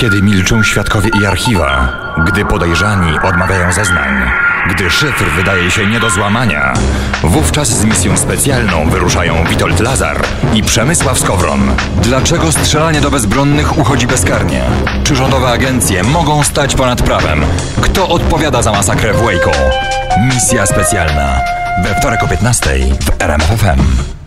Kiedy milczą świadkowie i archiwa, gdy podejrzani odmawiają zeznań, gdy szyfr wydaje się nie do złamania, wówczas z misją specjalną wyruszają Witold Lazar i Przemysław Skowron. Dlaczego strzelanie do bezbronnych uchodzi bezkarnie? Czy rządowe agencje mogą stać ponad prawem? Kto odpowiada za masakrę w Waco? Misja specjalna. We wtorek o 15:00 w RMF FM.